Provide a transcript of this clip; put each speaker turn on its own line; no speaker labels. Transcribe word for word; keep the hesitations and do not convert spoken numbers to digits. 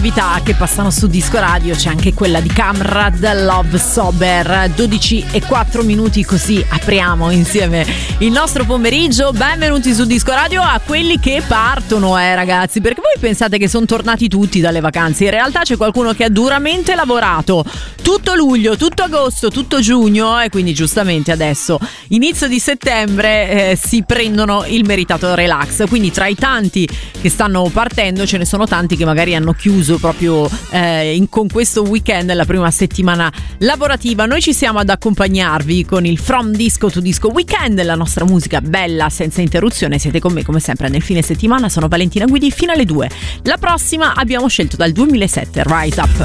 Che passano su Disco Radio, c'è anche quella di Kamrad, Love Sober. Dodici e quattro minuti, così apriamo insieme il nostro pomeriggio. Benvenuti su Disco Radio a quelli che partono, eh ragazzi, perché voi pensate che sono tornati tutti dalle vacanze. In realtà c'è qualcuno che ha duramente lavorato tutto luglio, tutto agosto, tutto giugno, e quindi giustamente adesso, inizio di settembre, eh, si prendono il meritato relax. Quindi tra i tanti che stanno partendo ce ne sono tanti che magari hanno chiuso proprio eh, in, con questo weekend la prima settimana lavorativa. Noi ci siamo ad accompagnarvi con il From Disco to Disco Weekend, la nostra musica bella senza interruzione. Siete con me come sempre nel fine settimana. Sono Valentina Guidi fino alle due. La prossima abbiamo scelto dal duemilasette, Rise Up.